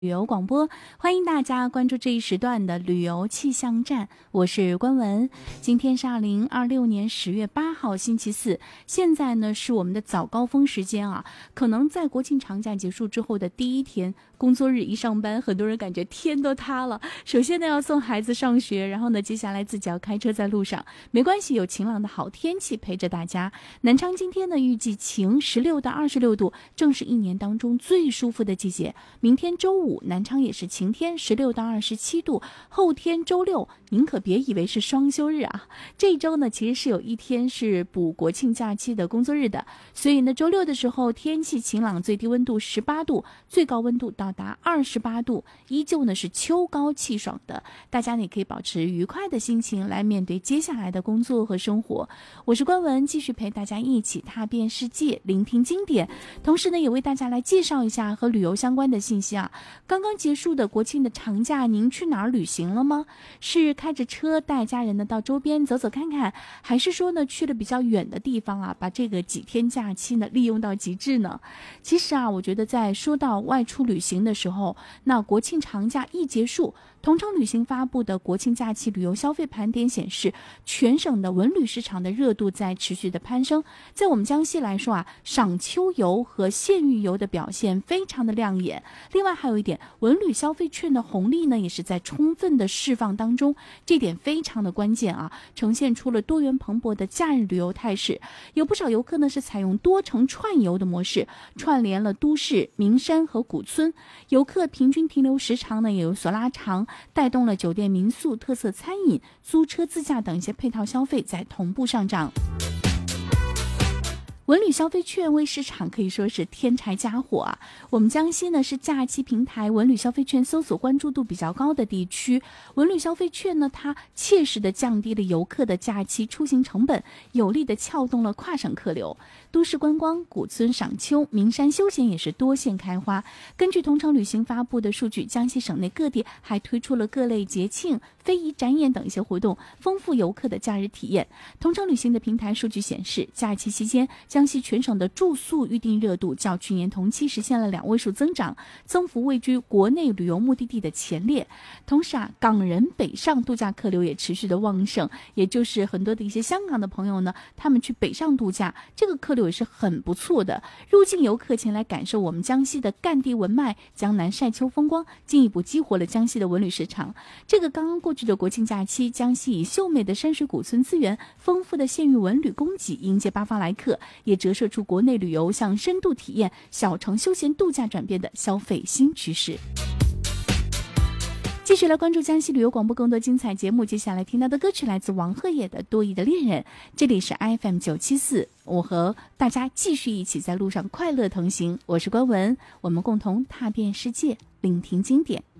旅游广播，欢迎大家关注这一时段的旅游气象站，我是关文。今天是2026年10月8号星期四，现在呢是我们的早高峰时间啊，可能在国庆长假结束之后的第一天工作日一上班，很多人感觉天都塌了。首先呢要送孩子上学，然后呢接下来自己要开车在路上，没关系，有晴朗的好天气陪着大家。南昌今天呢预计晴，16到26度，正是一年当中最舒服的季节。明天周五南昌也是晴天，16到27度。后天周六，您可别以为是双休日啊，这一周呢其实是有一天是补国庆假期的工作日的，所以呢周六的时候天气晴朗，最低温度18度，最高温度到达28度，依旧呢是秋高气爽的，大家呢也可以保持愉快的心情来面对接下来的工作和生活。我是关文，继续陪大家一起踏遍世界，聆听经典，同时呢也为大家来介绍一下和旅游相关的信息啊。刚刚结束的国庆的长假，您去哪儿旅行了吗？是开着车带家人呢到周边走走看看，还是说呢去了比较远的地方啊，把这个几天假期呢利用到极致呢？其实啊，我觉得在说到外出旅行的时候，那国庆长假一结束，同程旅行发布的国庆假期旅游消费盘点显示，全省的文旅市场的热度在持续的攀升。在我们江西来说啊，赏秋游和县域游的表现非常的亮眼。另外还有一点，文旅消费券的红利呢也是在充分的释放当中，这点非常的关键啊，呈现出了多元蓬勃的假日旅游态势。有不少游客呢是采用多城串游的模式，串联了都市、名山和古村，游客平均停留时长呢也有所拉长，带动了酒店民宿、特色餐饮、租车自驾等一些配套消费在同步上涨。文旅消费券为市场可以说是添柴加火啊！我们江西呢是假期平台文旅消费券搜索关注度比较高的地区。文旅消费券呢，它切实的降低了游客的假期出行成本，有力的撬动了跨省客流。都市观光、古村赏秋、名山休闲也是多线开花。根据同程旅行发布的数据，江西省内各地还推出了各类节庆、非遗展演等一些活动，丰富游客的假日体验。同程旅行的平台数据显示，假期期间江西全省的住宿预订热度较去年同期实现了2位数增长，增幅位居国内旅游目的地的前列。同时啊，港人北上度假客流也持续的旺盛，也就是很多的一些香港的朋友呢，他们去北上度假，这个客流也是很不错的。入境游客前来感受我们江西的赣地文脉、江南晒秋风光，进一步激活了江西的文旅市场。这个刚刚过去的国庆假期，江西以秀美的山水古村资源、丰富的县域文旅供给迎接八方来客，也折射出国内旅游向深度体验、小城休闲度假转变的消费新趋势。继续来关注江西旅游广播更多精彩节目，接下来听到的歌曲来自王鹤野的《多疑的恋人》，这里是 FM 974，我和大家继续一起在路上快乐同行，我是关文，我们共同踏遍世界，聆听经典。